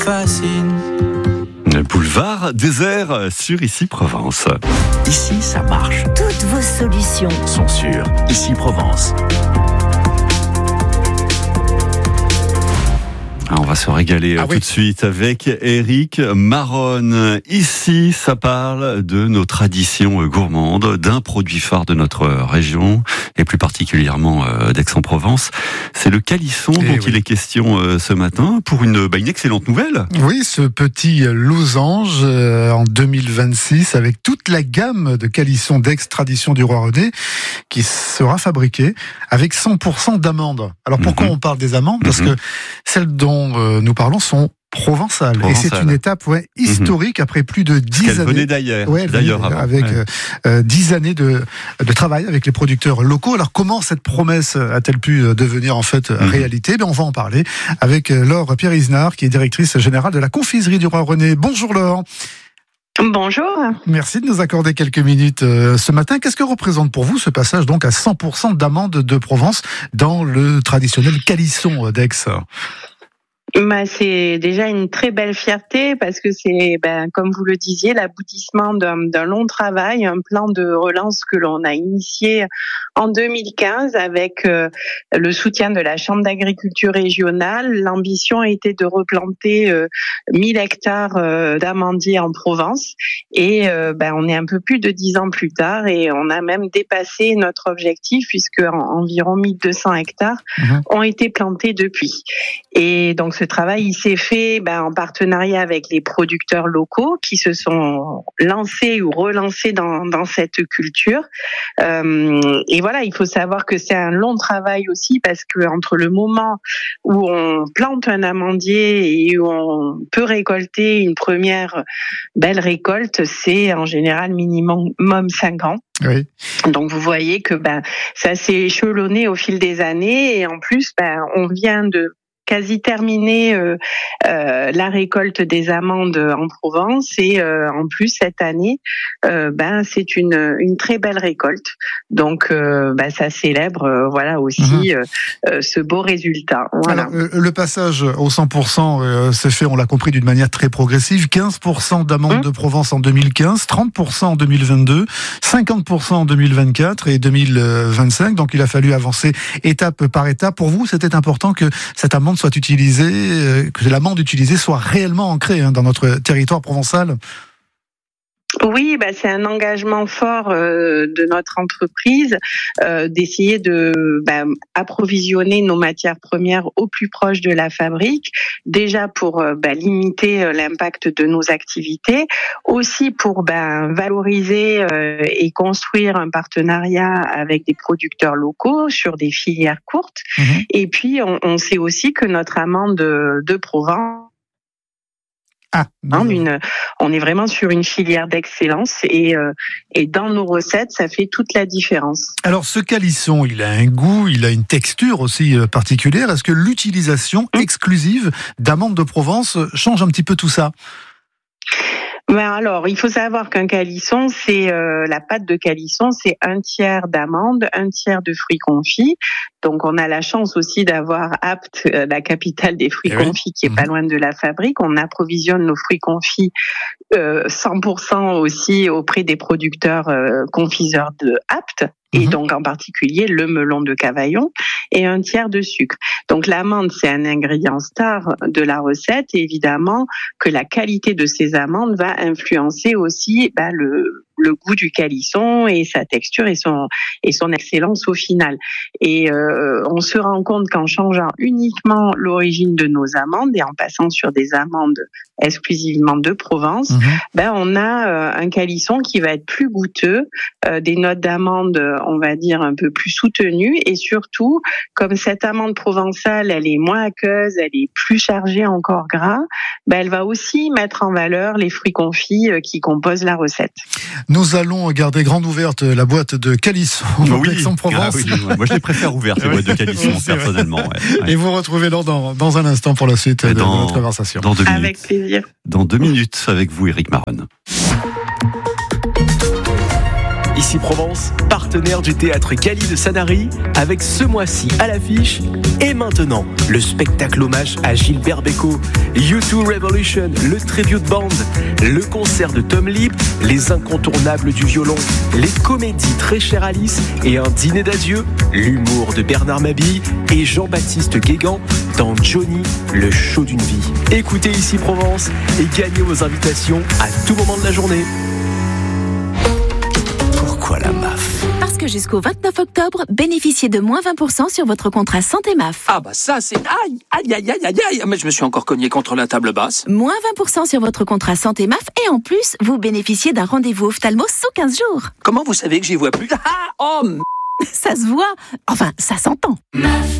fascine. Le boulevard désert sur Ici Provence. Ici, ça marche. Toutes vos solutions Sont sûres. Ici Provence. On va se régaler tout de suite avec Éric Maronne. Ici, ça parle de nos traditions gourmandes, d'un produit phare de notre région, et plus particulièrement d'Aix-en-Provence. C'est le calisson dont il est question ce matin, pour une excellente nouvelle. Oui, ce petit losange en 2026, avec toute la gamme de calissons d'Aix Tradition du Roi René, qui sera fabriqué avec 100% d'amandes. Alors pourquoi on parle des amandes ? Parce que celles dont nous parlons sont provençales. Et c'est une étape historique après plus de 10 années. Elle venait d'ailleurs avant. Avec 10 années de travail avec les producteurs locaux. Alors comment cette promesse a-t-elle pu devenir en fait réalité ? On va en parler avec Laure Pierre-Isnard, qui est directrice générale de la confiserie du Roi René. Bonjour Laure. Bonjour. Merci de nous accorder quelques minutes ce matin. Qu'est-ce que représente pour vous ce passage donc à 100% d'amandes de Provence dans le traditionnel calisson d'Aix ? C'est déjà une très belle fierté parce que c'est, comme vous le disiez, l'aboutissement d'un long travail, un plan de relance que l'on a initié en 2015 avec le soutien de la Chambre d'agriculture régionale. L'ambition était de replanter 1000 hectares d'amandiers en Provence et on est un peu plus de 10 ans plus tard et on a même dépassé notre objectif puisque environ 1200 hectares ont été plantés depuis. Et donc ce travail, il s'est fait en partenariat avec les producteurs locaux qui se sont lancés ou relancés dans cette culture. Et voilà, il faut savoir que c'est un long travail aussi parce que entre le moment où on plante un amandier et où on peut récolter une première belle récolte, c'est en général minimum 5 ans. Oui. Donc vous voyez que ça s'est échelonné au fil des années et en plus on vient de quasi terminé la récolte des amandes en Provence et en plus cette année c'est une très belle récolte. Donc ça célèbre aussi ce beau résultat. Voilà. Alors, le passage au 100% s'est fait, on l'a compris, d'une manière très progressive. 15% d'amandes de Provence en 2015, 30% en 2022, 50% en 2024 et 2025. Donc il a fallu avancer étape par étape. Pour vous, c'était important que cette amande soit utilisée, que l'amande utilisée soit réellement ancrée dans notre territoire provençal. Oui, c'est un engagement fort de notre entreprise d'essayer de approvisionner nos matières premières au plus proche de la fabrique, déjà pour limiter l'impact de nos activités, aussi pour valoriser et construire un partenariat avec des producteurs locaux sur des filières courtes. Et puis on sait aussi que notre amande de Provence, on est vraiment sur une filière d'excellence et dans nos recettes, ça fait toute la différence. Alors ce calisson, il a un goût, il a une texture aussi particulière. Est-ce que l'utilisation exclusive d'amandes de Provence change un petit peu tout ça ? Alors, il faut savoir qu'un calisson, c'est la pâte de calisson, c'est 1/3 d'amandes, 1/3 de fruits confits. Donc, on a la chance aussi d'avoir Apt, la capitale des fruits confits, qui est pas loin de la fabrique. On approvisionne nos fruits confits 100% aussi auprès des producteurs confiseurs de Apt. Et donc en particulier le melon de Cavaillon et 1/3 de sucre. Donc l'amande, c'est un ingrédient star de la recette et évidemment que la qualité de ces amandes va influencer aussi le goût du calisson et sa texture et son excellence au final. Et on se rend compte qu'en changeant uniquement l'origine de nos amandes et en passant sur des amandes exclusivement de Provence, on a un calisson qui va être plus goûteux, des notes d'amande, on va dire, un peu plus soutenues et surtout, comme cette amande provençale, elle est moins aqueuse, elle est plus chargée en corps gras, elle va aussi mettre en valeur les fruits confits qui composent la recette. Nous allons garder grande ouverte la boîte de calisson d'Aix-en-Provence. Moi je les préfère ouvertes, les boîtes de calisson, personnellement. Et vous retrouvez dans un instant pour la suite de notre conversation. Dans 2 minutes. Avec plaisir. Dans 2 minutes avec vous, Éric Maronne. Ici Provence, partenaire du théâtre Cali de Sanary, avec ce mois-ci à l'affiche et maintenant le spectacle hommage à Gilbert Bécaud, U2 Revolution, le tribute band, le concert de Tom Lip, les incontournables du violon, les comédies Très chère Alice et un dîner d'adieu, l'humour de Bernard Mabille et Jean-Baptiste Guégan dans Johnny, le show d'une vie. Écoutez Ici Provence et gagnez vos invitations à tout moment de la journée. Pourquoi la MAF? Parce que jusqu'au 29 octobre, bénéficiez de moins 20% sur votre contrat santé MAF. Ah bah ça c'est... Aïe. Mais je me suis encore cogné contre la table basse. Moins 20% sur votre contrat santé MAF et en plus, vous bénéficiez d'un rendez-vous ophtalmo sous 15 jours. Comment vous savez que j'y vois plus? Ça se voit. Enfin, ça s'entend. MAF.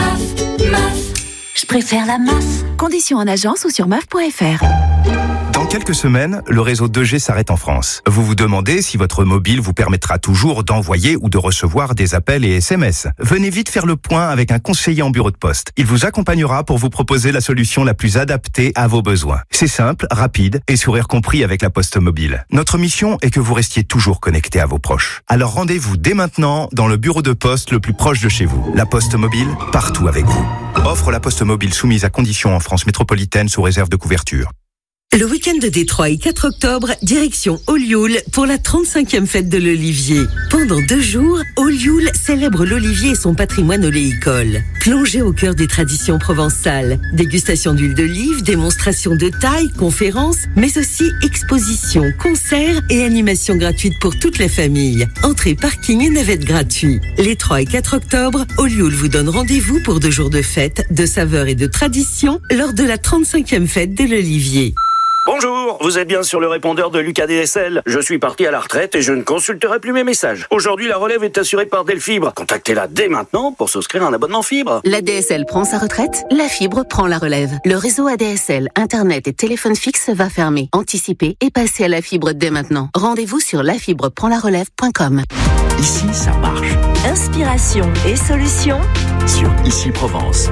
Je préfère la MAF. Conditions en agence ou sur maf.fr. Dans quelques semaines, le réseau 2G s'arrête en France. Vous vous demandez si votre mobile vous permettra toujours d'envoyer ou de recevoir des appels et SMS. Venez vite faire le point avec un conseiller en bureau de poste. Il vous accompagnera pour vous proposer la solution la plus adaptée à vos besoins. C'est simple, rapide et sourire compris avec la Poste Mobile. Notre mission est que vous restiez toujours connecté à vos proches. Alors rendez-vous dès maintenant dans le bureau de poste le plus proche de chez vous. La Poste Mobile, partout avec vous. Offre la Poste Mobile soumise à conditions en France métropolitaine sous réserve de couverture. Le week-end de Détroit et 4 octobre, direction Olioul pour la 35e fête de l'Olivier. Pendant 2 jours, Olioul célèbre l'Olivier et son patrimoine oléicole. Plongez au cœur des traditions provençales. Dégustation d'huile d'olive, démonstration de taille, conférences, mais aussi expositions, concerts et animations gratuites pour toute la famille. Entrée, parking et navette gratuits. Les 3 et 4 octobre, Olioul vous donne rendez-vous pour 2 jours de fête, de saveurs et de traditions lors de la 35e fête de l'Olivier. Bonjour, vous êtes bien sur le répondeur de Lucas DSL. Je suis parti à la retraite et je ne consulterai plus mes messages. Aujourd'hui, la relève est assurée par Delfibre. Contactez-la dès maintenant pour souscrire un abonnement fibre. L'ADSL prend sa retraite, la fibre prend la relève. Le réseau ADSL, Internet et téléphone fixe va fermer. Anticipez et passez à la fibre dès maintenant. Rendez-vous sur lafibreprendlarelève.com. Ici, ça marche. Inspiration et solutions Sur Ici Provence.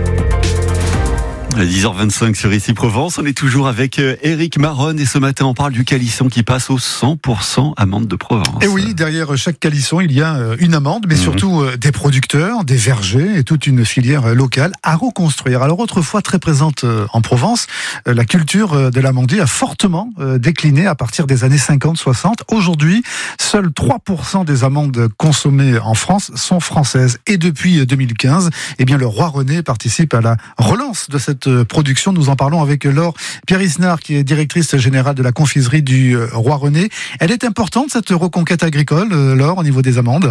À 10h25 sur Ici Provence, on est toujours avec Éric Maronne et ce matin on parle du calisson qui passe au 100% amande de Provence. Et oui, derrière chaque calisson il y a une amande, mais surtout des producteurs, des vergers et toute une filière locale à reconstruire. Alors autrefois très présente en Provence, la culture de l'amandier a fortement décliné à partir des années 50-60. Aujourd'hui, seuls 3% des amandes consommées en France sont françaises. Et depuis 2015, eh bien, le Roi René participe à la relance de cette production. Nous en parlons avec Laure Pierre-Isnard, qui est directrice générale de la confiserie du Roi René. Elle est importante, cette reconquête agricole, Laure, au niveau des amandes?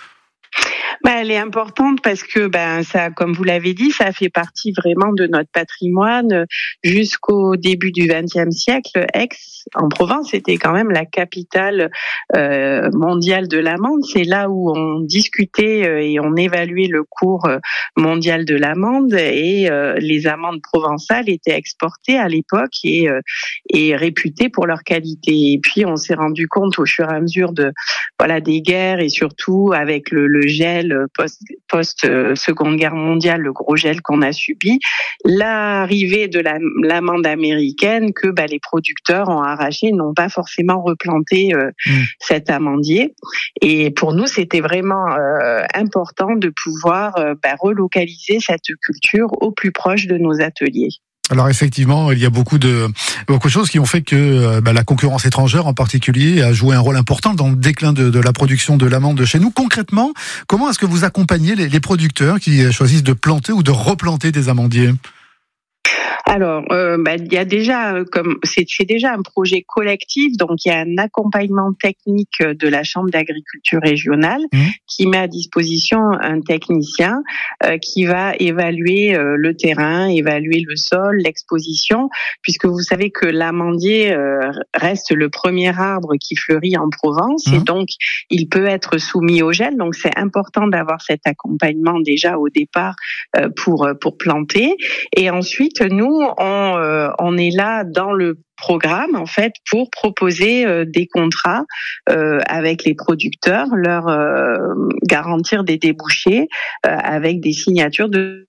Elle est importante parce que, ça, comme vous l'avez dit, ça fait partie vraiment de notre patrimoine. Jusqu'au début du XXe siècle, Aix, en Provence, était quand même la capitale mondiale de l'amande. C'est là où on discutait et on évaluait le cours mondial de l'amande, et les amandes provençales étaient exportées à l'époque et réputées pour leur qualité. Et puis, on s'est rendu compte au fur et à mesure des guerres et surtout avec le gel post-Seconde Guerre mondiale, le gros gel qu'on a subi, l'arrivée de l'amande américaine que les producteurs ont arraché, n'ont pas forcément replanté cet amandier. Et pour nous, c'était vraiment important de pouvoir relocaliser cette culture au plus proche de nos ateliers. Alors effectivement, il y a beaucoup de choses qui ont fait que la concurrence étrangère en particulier a joué un rôle important dans le déclin de la production de l'amande chez nous. Concrètement, comment est-ce que vous accompagnez les producteurs qui choisissent de planter ou de replanter des amandiers ? Alors, il y a déjà, c'est déjà un projet collectif, donc il y a un accompagnement technique de la Chambre d'agriculture régionale qui met à disposition un technicien qui va évaluer le terrain, évaluer le sol, l'exposition, puisque vous savez que l'amandier reste le premier arbre qui fleurit en Provence et donc il peut être soumis au gel. Donc c'est important d'avoir cet accompagnement déjà au départ pour planter. Et ensuite, nous, on est là dans le programme en fait pour proposer des contrats avec les producteurs, leur garantir des débouchés avec des signatures de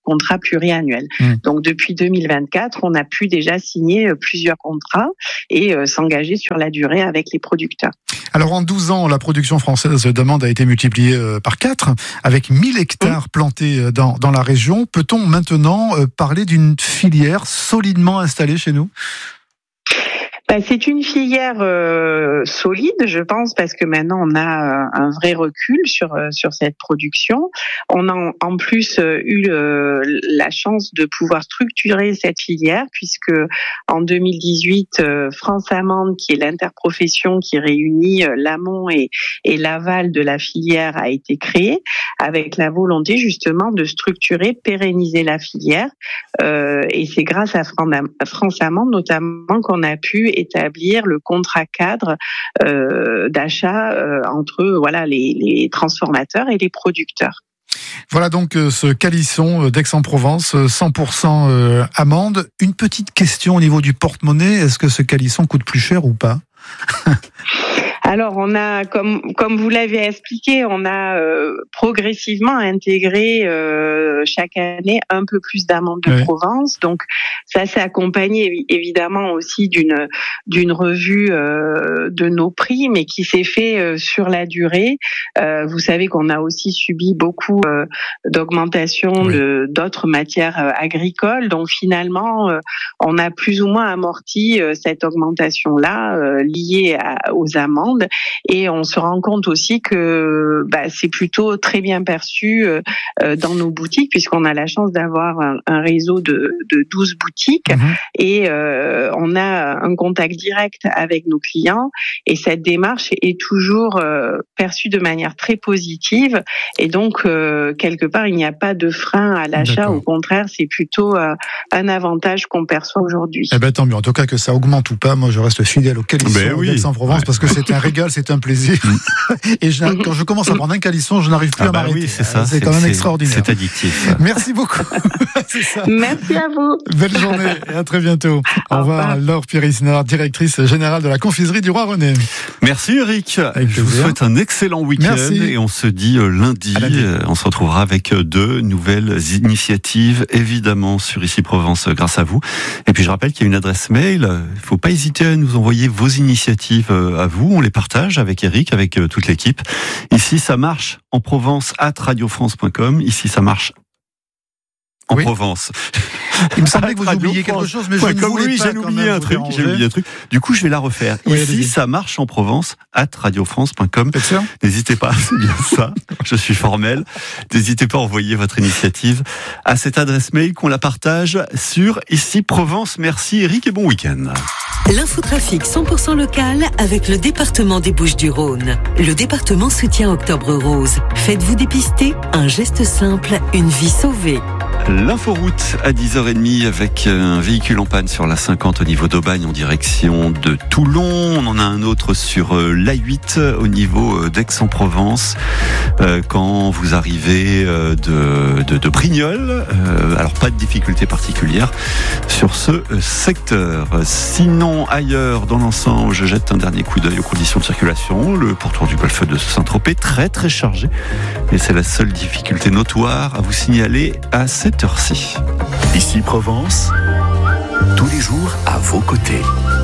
contrat pluriannuel. Donc depuis 2024, on a pu déjà signer plusieurs contrats et s'engager sur la durée avec les producteurs. Alors en 12 ans, la production française d'amande a été multipliée par 4, avec 1000 hectares plantés dans la région. Peut-on maintenant parler d'une filière solidement installée chez nous ? C'est une filière solide, je pense, parce que maintenant on a un vrai recul sur cette production. On a en plus eu la chance de pouvoir structurer cette filière, puisque en 2018, France Amande, qui est l'interprofession qui réunit l'amont et l'aval de la filière, a été créée, avec la volonté justement de structurer, pérenniser la filière. Et c'est grâce à France Amande notamment qu'on a pu établir le contrat cadre d'achat entre les transformateurs et les producteurs. Voilà donc ce calisson d'Aix-en-Provence, 100% amande. Une petite question au niveau du porte-monnaie, est-ce que ce calisson coûte plus cher ou pas ? Alors, on a, comme vous l'avez expliqué, on a progressivement intégré chaque année un peu plus d'amandes de Provence. Donc, ça s'est accompagné évidemment aussi d'une revue de nos prix, mais qui s'est fait sur la durée. Vous savez qu'on a aussi subi beaucoup d'augmentation d'autres matières agricoles. Donc, finalement, on a plus ou moins amorti cette augmentation-là liée aux amandes. Et on se rend compte aussi que c'est plutôt très bien perçu dans nos boutiques, puisqu'on a la chance d'avoir un réseau de 12 boutiques et on a un contact direct avec nos clients, et cette démarche est toujours perçue de manière très positive, et donc quelque part il n'y a pas de frein à l'achat. Au contraire, c'est plutôt un avantage qu'on perçoit aujourd'hui. Tant mieux, en tout cas que ça augmente ou pas, moi je reste fidèle au calisson d'Aix-en-Provence parce que c'est un régal, c'est un plaisir. Et quand je commence à prendre un calisson, je n'arrive plus à m'arrêter. Oui, c'est ça. C'est quand même extraordinaire. C'est addictif. Merci beaucoup. C'est ça. Merci à vous. Belle journée et à très bientôt. Au revoir, Laure Pierisnard, directrice générale de la confiserie du Roi René. Merci Eric. Je vous souhaite un excellent week-end. Merci. Et on se dit lundi. On se retrouvera avec 2 nouvelles initiatives, évidemment, sur Ici Provence, grâce à vous. Et puis je rappelle qu'il y a une adresse mail. Il ne faut pas hésiter à nous envoyer vos initiatives à vous. On les partage avec Eric, avec toute l'équipe. Ici, ça marche en Provence @radiofrance.com. Ici, ça marche en Provence. Il me semblait que vous oubliez quelque chose, mais je ne voulais pas. J'ai oublié un truc. Du coup, je vais la refaire. Ici, ça marche en Provence @radiofrance.com. N'hésitez pas, c'est bien ça. Je suis formel. N'hésitez pas à envoyer votre initiative à cette adresse mail qu'on la partage sur Ici Provence. Merci Eric et bon week-end. L'infotrafic 100% local avec le département des Bouches-du-Rhône. Le département soutient Octobre Rose. Faites-vous dépister, un geste simple, une vie sauvée. L'inforoute à 10h30 avec un véhicule en panne sur la 50 au niveau d'Aubagne en direction de Toulon. On en a un autre sur l'A8 au niveau d'Aix-en-Provence quand vous arrivez de Brignoles. Alors pas de difficulté particulière sur ce secteur. Sinon ailleurs dans l'ensemble, je jette un dernier coup d'œil aux conditions de circulation. Le pourtour du golfe de Saint-Tropez très très chargé et c'est la seule difficulté notoire à vous signaler à cette heure-ci. Ici Provence, tous les jours à vos côtés.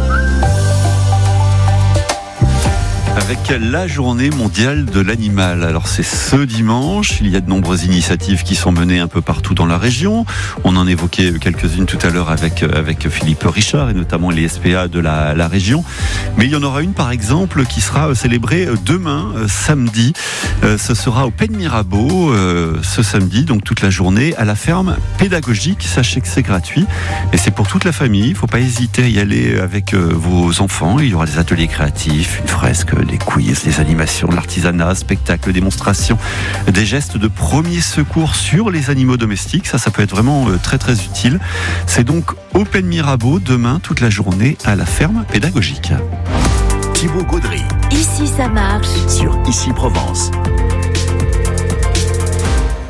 Avec la journée mondiale de l'animal. Alors c'est ce dimanche, il y a de nombreuses initiatives qui sont menées un peu partout dans la région. On en évoquait quelques-unes tout à l'heure avec Philippe Richard et notamment les SPA de la région. Mais il y en aura une par exemple qui sera célébrée demain, samedi. Ce sera au Pen Mirabeau, ce samedi, donc toute la journée, à la ferme pédagogique. Sachez que c'est gratuit et c'est pour toute la famille. Il ne faut pas hésiter à y aller avec vos enfants. Il y aura des ateliers créatifs, une fresque, des quiz, des animations, de l'artisanat, spectacles, démonstrations, des gestes de premier secours sur les animaux domestiques. Ça peut être vraiment très très utile. C'est donc au Pen Mirabeau demain toute la journée à la ferme pédagogique. Thibaut Gaudry. Ici ça marche. Sur Ici Provence.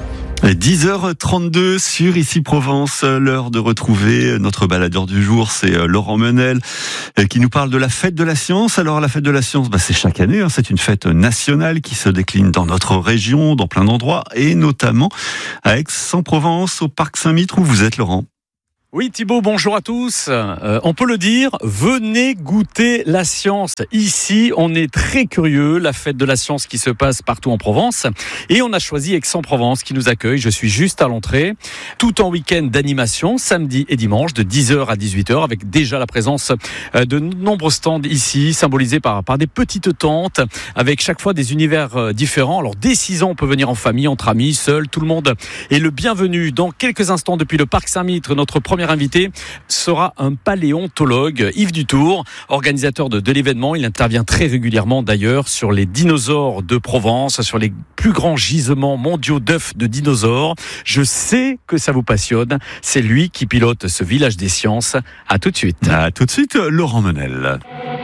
10h32 sur Ici Provence, l'heure de retrouver notre baladeur du jour, c'est Laurent Menel qui nous parle de la fête de la science. Alors la fête de la science, c'est chaque année, c'est une fête nationale qui se décline dans notre région, dans plein d'endroits, et notamment à Aix-en-Provence, au Parc Saint-Mitre, où vous êtes, Laurent. Oui Thibaut, bonjour à tous. On peut le dire, venez goûter la science. Ici, on est très curieux, la fête de la science qui se passe partout en Provence. Et on a choisi Aix-en-Provence qui nous accueille. Je suis juste à l'entrée. Tout en week-end d'animation, samedi et dimanche, de 10h à 18h, avec déjà la présence de nombreux stands ici, symbolisés par des petites tentes, avec chaque fois des univers différents. Alors dès 6 ans, on peut venir en famille, entre amis, seul, tout le monde est le bienvenu. Dans quelques instants, depuis le Parc Saint-Mitre, notre premier invité sera un paléontologue, Yves Dutour, organisateur de l'événement. Il intervient très régulièrement d'ailleurs sur les dinosaures de Provence, sur les plus grands gisements mondiaux d'œufs de dinosaures. Je sais que ça vous passionne. C'est lui qui pilote ce village des sciences. À tout de suite. À tout de suite, Laurent Menel.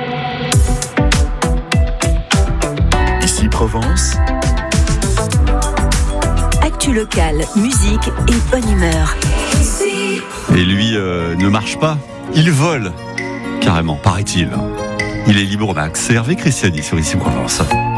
Ici Provence. Actu locale, musique et bonne humeur. Et lui ne marche pas, il vole, carrément, paraît-il. Il est libre max. C'est Hervé Christiani sur Ici Provence.